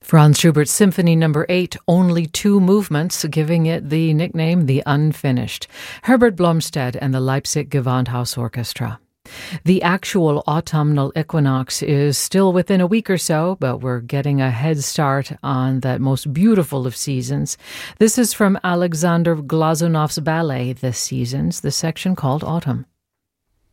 Franz Schubert's Symphony No. 8, only two movements, giving it the nickname The Unfinished. Herbert Blomstedt and the Leipzig Gewandhaus Orchestra. The actual autumnal equinox is still within a week or so, but we're getting a head start on that most beautiful of seasons. This is from Alexander Glazunov's ballet, The Seasons, the section called Autumn.